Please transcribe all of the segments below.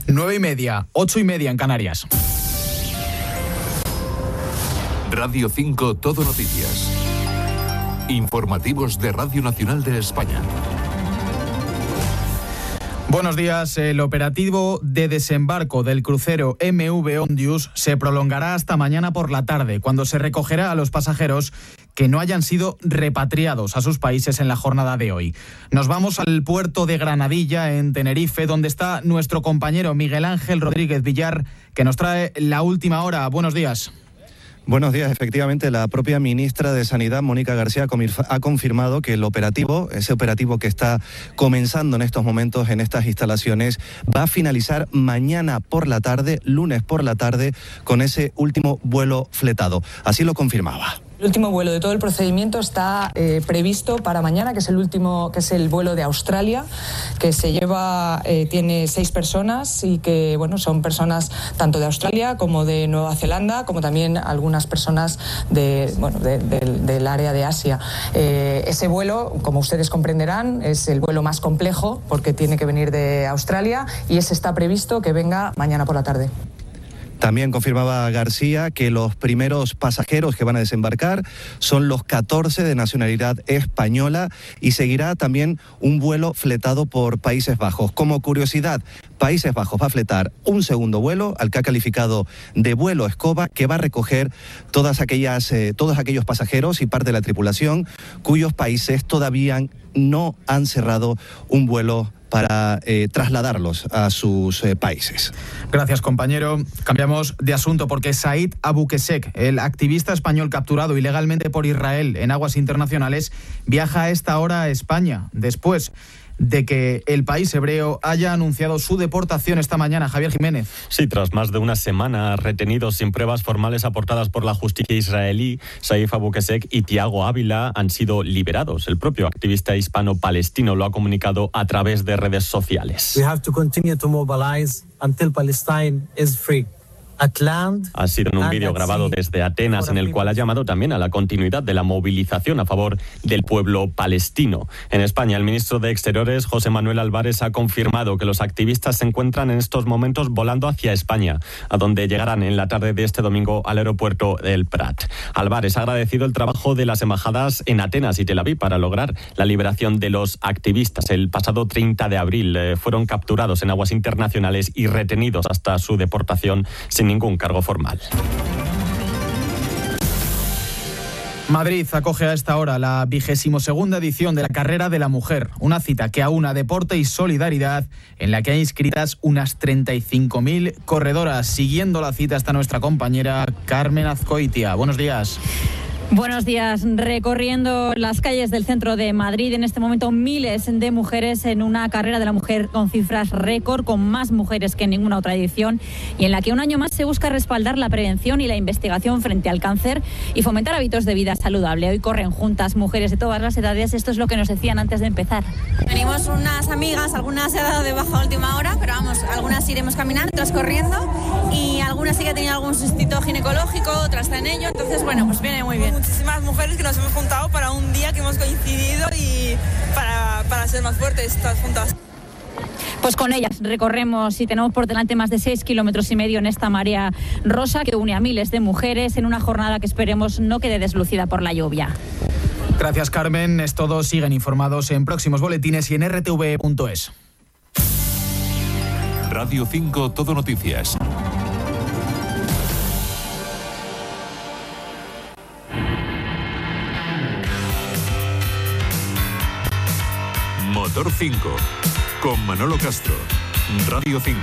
9:30, 8:30 en Canarias. Radio 5 Todo Noticias. Informativos de Radio Nacional de España. Buenos días. El operativo de desembarco del crucero MV Ondius se prolongará hasta mañana por la tarde, cuando se recogerá a los pasajeros que no hayan sido repatriados a sus países en la jornada de hoy. Nos vamos al puerto de Granadilla, en Tenerife, donde está nuestro compañero Miguel Ángel Rodríguez Villar, que nos trae la última hora. Buenos días. Buenos días. Efectivamente, la propia ministra de Sanidad, Mónica García, ha confirmado que ese operativo que está comenzando en estos momentos en estas instalaciones, va a finalizar mañana por la tarde, lunes por la tarde, con ese último vuelo fletado. Así lo confirmaba. El último vuelo de todo el procedimiento está previsto para mañana, que es el último, que es el vuelo de Australia, que tiene 6 personas y que son personas tanto de Australia como de Nueva Zelanda, como también algunas personas del área de Asia. Ese vuelo, como ustedes comprenderán, es el vuelo más complejo porque tiene que venir de Australia y ese está previsto que venga mañana por la tarde. También confirmaba García que los primeros pasajeros que van a desembarcar son los 14 de nacionalidad española y seguirá también un vuelo fletado por Países Bajos. Como curiosidad, Países Bajos va a fletar un segundo vuelo, al que ha calificado de vuelo escoba, que va a recoger todos aquellos pasajeros y parte de la tripulación cuyos países todavía no han cerrado un vuelo para trasladarlos a sus países. Gracias, compañero. Cambiamos de asunto porque Said Aboukheshek, el activista español capturado ilegalmente por Israel en aguas internacionales, viaja a esta hora a España, después de que el país hebreo haya anunciado su deportación esta mañana. Javier Jiménez. Sí, tras más de una semana retenidos sin pruebas formales aportadas por la justicia israelí, Said Aboukheshek y Tiago Ávila han sido liberados. El propio activista hispano-palestino lo ha comunicado a través de redes sociales. We have to continue to mobilize until Palestine is free. Ha sido en un vídeo grabado desde Atenas en el cual ha llamado también a la continuidad de la movilización a favor del pueblo palestino. En España, el ministro de Exteriores, José Manuel Álvarez, ha confirmado que los activistas se encuentran en estos momentos volando hacia España, a donde llegarán en la tarde de este domingo al aeropuerto del Prat. Álvarez ha agradecido el trabajo de las embajadas en Atenas y Tel Aviv para lograr la liberación de los activistas. El pasado 30 de abril fueron capturados en aguas internacionales y retenidos hasta su deportación sin ningún cargo formal. Madrid acoge a esta hora la 22ª edición de la Carrera de la Mujer, una cita que aúna deporte y solidaridad, en la que hay inscritas unas 35.000 corredoras. Siguiendo la cita está nuestra compañera Carmen Azcoitia. Buenos días. Buenos días. Recorriendo las calles del centro de Madrid, en este momento miles de mujeres en una carrera de la mujer con cifras récord, con más mujeres que en ninguna otra edición, y en la que un año más se busca respaldar la prevención y la investigación frente al cáncer y fomentar hábitos de vida saludable. Hoy corren juntas mujeres de todas las edades. Esto es lo que nos decían antes de empezar. Venimos unas amigas, algunas se ha dado de baja a última hora, pero vamos, algunas iremos caminando, otras corriendo, y algunas sí que han tenido algún sustito ginecológico, otras están en ello, entonces bueno, pues viene muy bien. Muchísimas mujeres que nos hemos juntado para un día que hemos coincidido y para ser más fuertes todas juntas. Pues con ellas recorremos y tenemos por delante más de 6,5 kilómetros en esta marea rosa que une a miles de mujeres en una jornada que esperemos no quede deslucida por la lluvia. Gracias, Carmen. Es todo. Siguen informados en próximos boletines y en rtv.es. Radio 5 Todo Noticias. Motor 5, con Manolo Castro, Radio 5.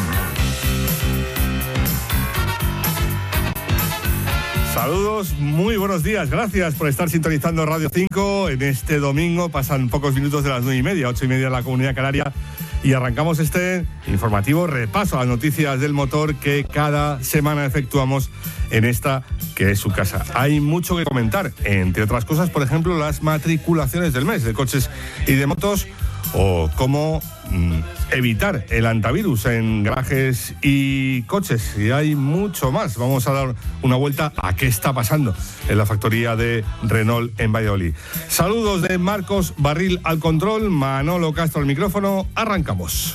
Saludos, muy buenos días, gracias por estar sintonizando Radio 5 en este domingo. Pasan pocos minutos de las 9:30, 8:30 en la Comunidad Canaria, y arrancamos este informativo repaso a las noticias del motor que cada semana efectuamos en esta que es su casa. Hay mucho que comentar, entre otras cosas, por ejemplo, las matriculaciones del mes de coches y de motos, o cómo evitar el antivirus en garajes y coches. Y hay mucho más. Vamos a dar una vuelta a qué está pasando en la factoría de Renault en Valladolid. Saludos de Marcos Barril al control, Manolo Castro al micrófono. Arrancamos.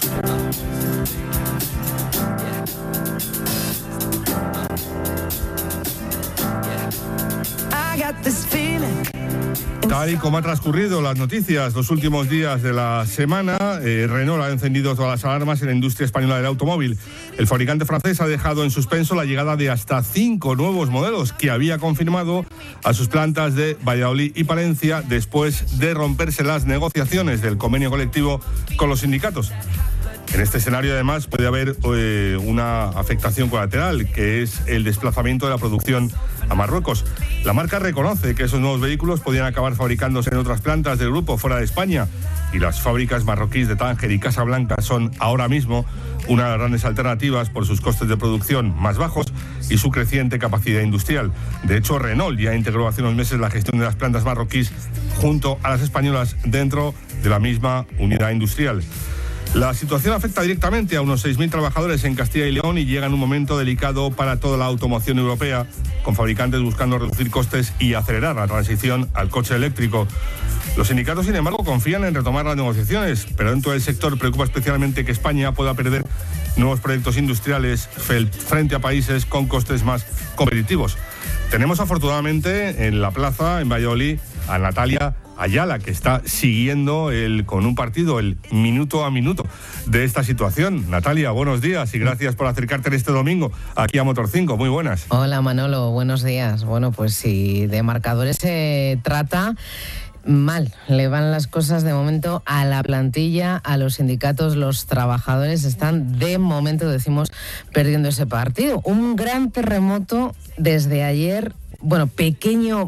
Tal y como ha transcurrido las noticias los últimos días de la semana, Renault ha encendido todas las alarmas en la industria española del automóvil. El fabricante francés ha dejado en suspenso la llegada de hasta 5 nuevos modelos que había confirmado a sus plantas de Valladolid y Palencia después de romperse las negociaciones del convenio colectivo con los sindicatos. En este escenario, además, puede haber una afectación colateral, que es el desplazamiento de la producción a Marruecos. La marca reconoce que esos nuevos vehículos podrían acabar fabricándose en otras plantas del grupo fuera de España, y las fábricas marroquíes de Tánger y Casablanca son ahora mismo una de las grandes alternativas por sus costes de producción más bajos y su creciente capacidad industrial. De hecho, Renault ya integró hace unos meses la gestión de las plantas marroquíes junto a las españolas dentro de la misma unidad industrial. La situación afecta directamente a unos 6.000 trabajadores en Castilla y León y llega en un momento delicado para toda la automoción europea, con fabricantes buscando reducir costes y acelerar la transición al coche eléctrico. Los sindicatos, sin embargo, confían en retomar las negociaciones, pero dentro del sector preocupa especialmente que España pueda perder nuevos proyectos industriales frente a países con costes más competitivos. Tenemos afortunadamente en la plaza, en Valladolid, a Natalia Ayala, que está siguiendo con un partido el minuto a minuto de esta situación. Natalia, buenos días y gracias por acercarte en este domingo aquí a Motor 5. Muy buenas. Hola Manolo, buenos días. Bueno, pues si de marcadores se trata, mal le van las cosas de momento a la plantilla, a los sindicatos. Los trabajadores están de momento, decimos, perdiendo ese partido. Un gran terremoto desde ayer. Bueno, pequeño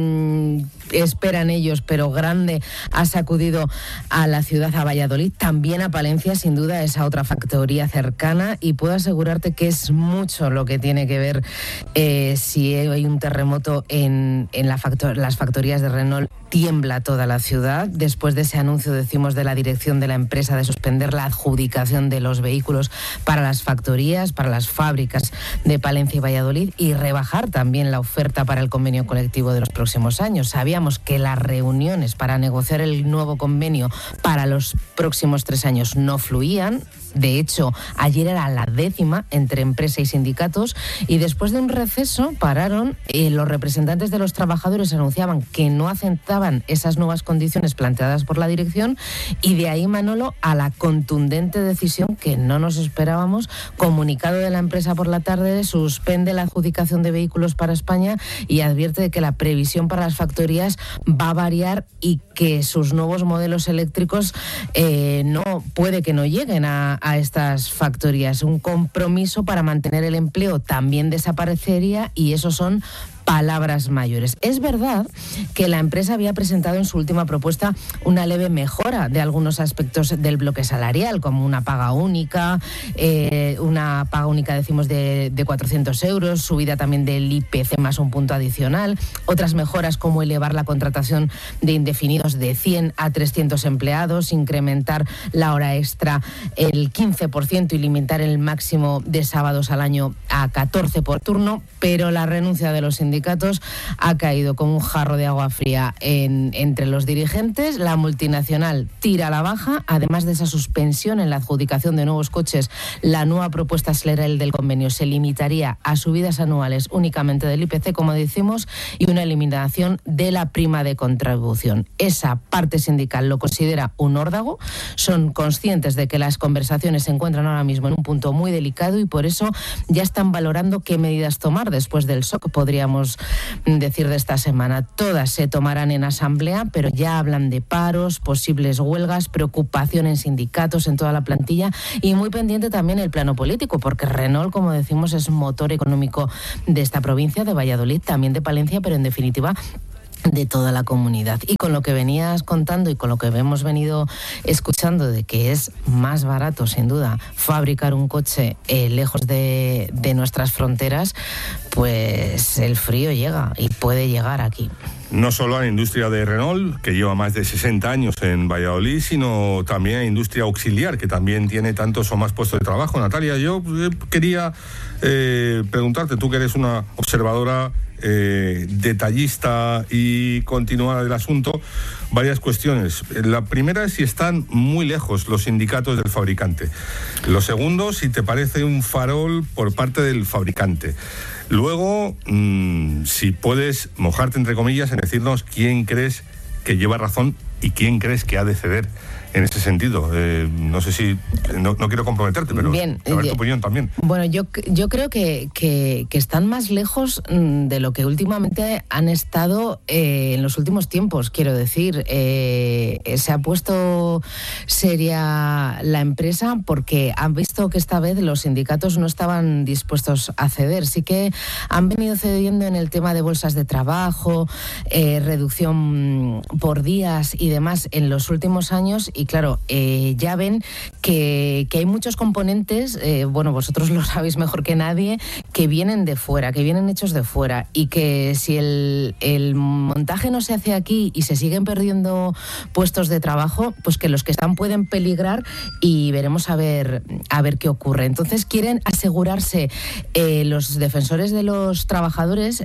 esperan ellos, pero grande, ha sacudido a la ciudad, a Valladolid, también a Palencia, sin duda, esa otra factoría cercana, y puedo asegurarte que es mucho lo que tiene que ver si hay un terremoto en las factorías de Renault. Tiembla toda la ciudad. Después de ese anuncio, decimos, de la dirección de la empresa de suspender la adjudicación de los vehículos para las factorías, para las fábricas de Palencia y Valladolid, y rebajar también la oferta para el convenio colectivo de los próximos años. Sabíamos que las reuniones para negociar el nuevo convenio para los próximos 3 años no fluían. De hecho, ayer era la 10ª entre empresa y sindicatos, y después de un receso pararon. Los representantes de los trabajadores anunciaban que no aceptaban esas nuevas condiciones planteadas por la dirección, y de ahí, Manolo, a la contundente decisión que no nos esperábamos. Comunicado de la empresa por la tarde: suspende la adjudicación de vehículos para España y advierte de que la previsión para las factorías va a variar y que sus nuevos modelos eléctricos puede que no lleguen a estas factorías. Un compromiso para mantener el empleo también desaparecería, y eso son palabras mayores. Es verdad que la empresa había presentado en su última propuesta una leve mejora de algunos aspectos del bloque salarial, como una paga única, decimos, de 400 euros, subida también del IPC más un punto adicional, otras mejoras como elevar la contratación de indefinidos de 100 a 300 empleados, incrementar la hora extra el 15% y limitar el máximo de sábados al año a 14 por turno, pero la renuncia de los sindicatos ha caído como un jarro de agua fría entre los dirigentes. La multinacional tira a la baja. Además de esa suspensión en la adjudicación de nuevos coches, la nueva propuesta salarial del convenio se limitaría a subidas anuales únicamente del IPC, como decimos, y una eliminación de la prima de contribución. Esa parte sindical lo considera un órdago. Son conscientes de que las conversaciones se encuentran ahora mismo en un punto muy delicado, y por eso ya están valorando qué medidas tomar después del shock, podríamos decir, de esta semana. Todas se tomarán en asamblea, pero ya hablan de paros, posibles huelgas, preocupación en sindicatos, en toda la plantilla, y muy pendiente también el plano político, porque Renault, como decimos, es motor económico de esta provincia, de Valladolid, también de Palencia, pero en definitiva de toda la comunidad. Y con lo que venías contando y con lo que hemos venido escuchando, de que es más barato, sin duda, fabricar un coche lejos de nuestras fronteras, pues el frío llega y puede llegar aquí. No solo a la industria de Renault, que lleva más de 60 años en Valladolid, sino también a la industria auxiliar, que también tiene tantos o más puestos de trabajo. Natalia, yo quería preguntarte, tú que eres una observadora detallista y continuada del asunto, varias cuestiones. La primera es si están muy lejos los sindicatos del fabricante. Lo segundo, si te parece un farol por parte del fabricante. Luego, si puedes mojarte entre comillas en decirnos quién crees que lleva razón y quién crees que ha de ceder en ese sentido. No sé si... No quiero comprometerte, pero bien, saber tu opinión también. Bueno, yo creo que están más lejos de lo que últimamente han estado en los últimos tiempos, quiero decir. Se ha puesto seria la empresa porque han visto que esta vez los sindicatos no estaban dispuestos a ceder. Sí que han venido cediendo en el tema de bolsas de trabajo, reducción por días y demás en los últimos años. Y claro, ya ven que hay muchos componentes, bueno, vosotros lo sabéis mejor que nadie, que vienen de fuera, que vienen hechos de fuera, y que si el montaje no se hace aquí y se siguen perdiendo puestos de trabajo, pues que los que están pueden peligrar, y veremos a ver qué ocurre. Entonces quieren asegurarse los defensores de los trabajadores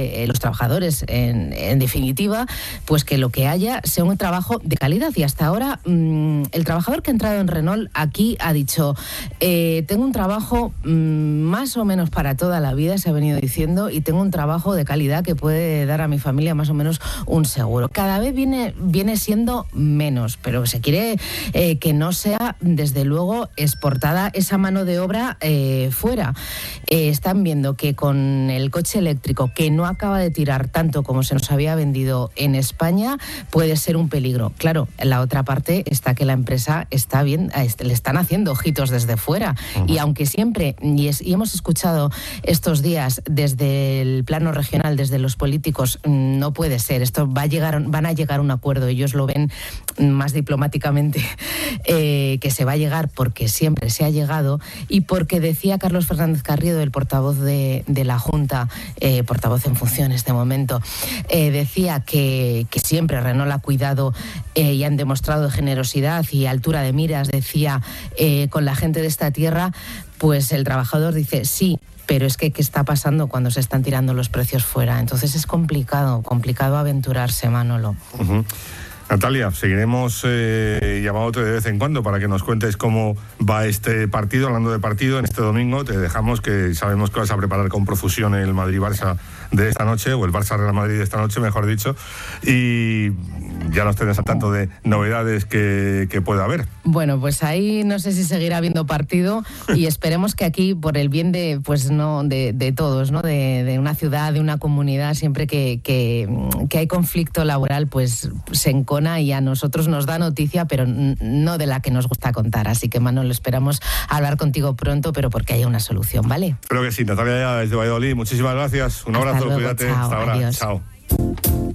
en definitiva, pues que lo que haya sea un trabajo de calidad. Y hasta ahora el trabajador que ha entrado en Renault aquí ha dicho, tengo un trabajo más o menos para toda la vida, se ha venido diciendo, y tengo un trabajo de calidad que puede dar a mi familia más o menos un seguro. Cada vez viene siendo menos, pero se quiere que no sea, desde luego, exportada esa mano de obra fuera. Están viendo que con el coche eléctrico, que no acaba de tirar tanto como se nos había vendido en España, puede ser un peligro. Claro, la otra parte está que la empresa está bien, le están haciendo ojitos desde fuera. Uh-huh. Y aunque siempre, y hemos escuchado estos días desde el plano regional, desde los políticos, no puede ser, esto van a llegar a un acuerdo, ellos lo ven más diplomáticamente, que se va a llegar, porque siempre se ha llegado, y porque decía Carlos Fernández Carriedo, el portavoz de la Junta, portavoz en funciones de momento, decía que siempre Renault ha cuidado y han demostrado generosidad y altura de miras, decía, con la gente de esta tierra. Pues el trabajador dice, sí, pero es que ¿qué está pasando cuando se están tirando los precios fuera? Entonces es complicado aventurarse, Manolo. Uh-huh. Natalia, seguiremos llamándote de vez en cuando para que nos cuentes cómo va este partido. Hablando de partido, en este domingo te dejamos, que sabemos que vas a preparar con profusión el Madrid-Barça de esta noche, o el Barça-Real Madrid de esta noche, mejor dicho, y ya nos tenés al tanto de novedades que pueda haber. Bueno, pues ahí no sé si seguirá habiendo partido, y esperemos que aquí, por el bien de todos, ¿no? De una ciudad, de una comunidad, siempre que hay conflicto laboral, pues se encona, y a nosotros nos da noticia, pero no de la que nos gusta contar. Así que, Manolo, esperamos hablar contigo pronto, pero porque haya una solución, ¿vale? Creo que sí. Natalia, desde Valladolid, muchísimas gracias. Un abrazo, luego, cuídate. Chao, hasta ahora. Adiós. Chao.